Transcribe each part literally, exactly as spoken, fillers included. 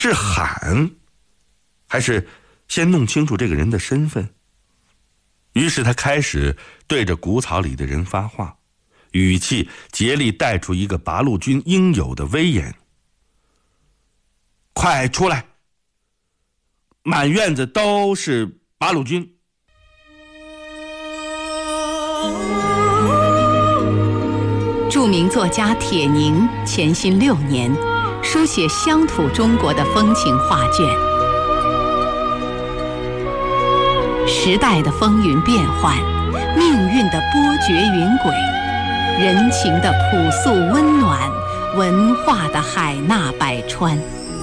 是喊，还是先弄清楚这个人的身份？于是他开始对着谷草里的人发话，语气竭力带出一个八路军应有的威严。快出来，满院子都是八路军。 著名作家铁凝潜心六年，书写乡土中国的风情画卷。时代的风云变幻，命运的波谲云诡，人情的朴素温暖，文化的海纳百川，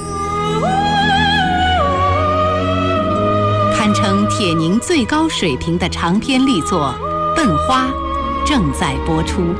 堪称铁凝最高水平的长篇力作《笨花》正在播出。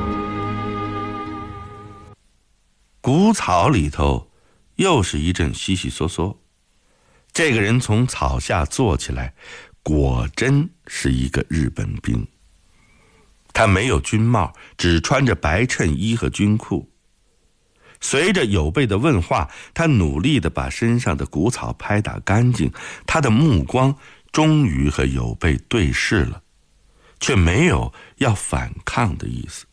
谷草里头又是一阵悉悉嗦嗦，这个人从草下坐起来，果真是一个日本兵。他没有军帽，只穿着白衬衣和军裤。随着有备的问话，他努力地把身上的谷草拍打干净，他的目光终于和有备对视了，却没有要反抗的意思。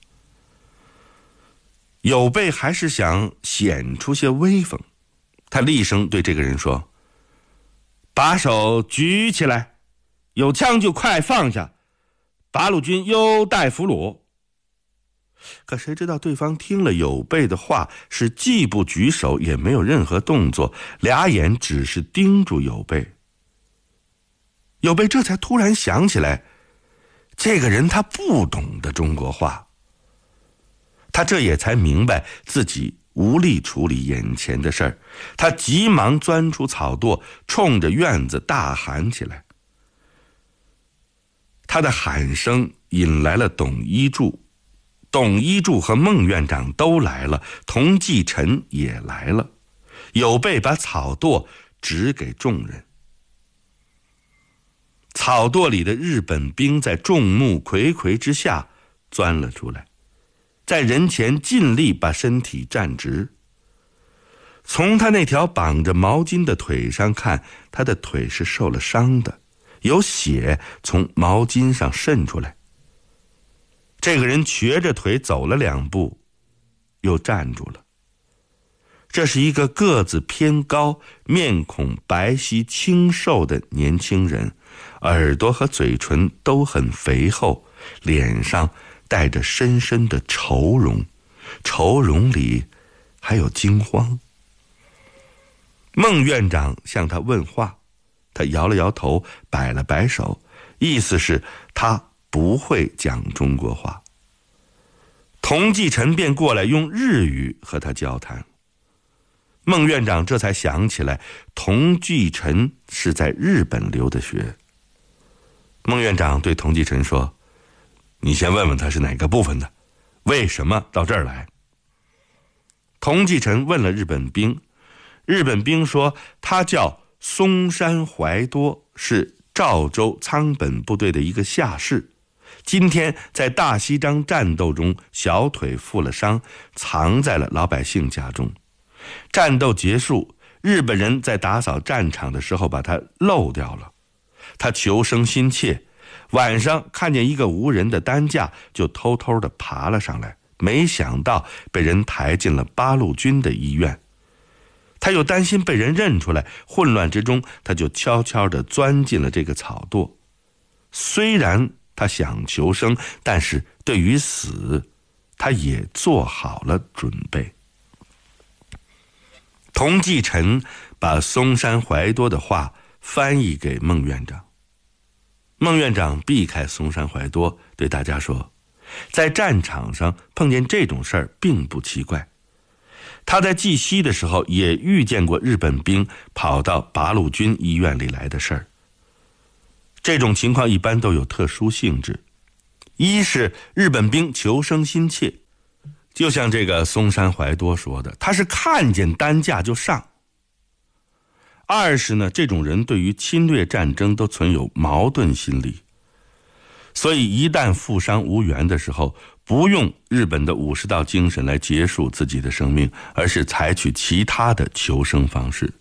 有备还是想显出些威风，他厉声对这个人说：把手举起来，有枪就快放下，八路军优待俘虏。可谁知道对方听了有备的话，是既不举手也没有任何动作，俩眼只是盯住有备。有备这才突然想起来，这个人他不懂得中国话，他这也才明白自己无力处理眼前的事儿，他急忙钻出草垛，冲着院子大喊起来。他的喊声引来了董一柱，董一柱和孟院长都来了，童继臣也来了。有备把草垛指给众人。草垛里的日本兵在众目睽睽之下钻了出来，在人前尽力把身体站直。从他那条绑着毛巾的腿上看，他的腿是受了伤的，有血从毛巾上渗出来。这个人瘸着腿走了两步，又站住了。这是一个个子偏高、面孔白皙清瘦的年轻人，耳朵和嘴唇都很肥厚，脸上带着深深的愁容，愁容里还有惊慌。孟院长向他问话，他摇了摇头，摆了摆手，意思是他不会讲中国话。童继臣便过来用日语和他交谈。孟院长这才想起来，童继臣是在日本留的学。孟院长对童继臣说：你先问问他是哪个部分的，为什么到这儿来？童继臣问了日本兵，日本兵说他叫松山怀多，是赵州仓本部队的一个下士，今天在大西章战斗中小腿负了伤，藏在了老百姓家中。战斗结束，日本人在打扫战场的时候把他漏掉了。他求生心切，晚上看见一个无人的担架，就偷偷地爬了上来，没想到被人抬进了八路军的医院。他又担心被人认出来，混乱之中他就悄悄地钻进了这个草垛。虽然他想求生，但是对于死他也做好了准备。童继臣把松山怀多的话翻译给孟院长。孟院长避开松山怀多，对大家说，在战场上碰见这种事儿并不奇怪，他在绩溪的时候也遇见过日本兵跑到八路军医院里来的事儿。这种情况一般都有特殊性质，一是日本兵求生心切，就像这个松山怀多说的，他是看见担架就上。二是呢，这种人对于侵略战争都存有矛盾心理。 所以一旦负伤无缘的时候，不用日本的武士道精神来结束自己的生命，而是采取其他的求生方式。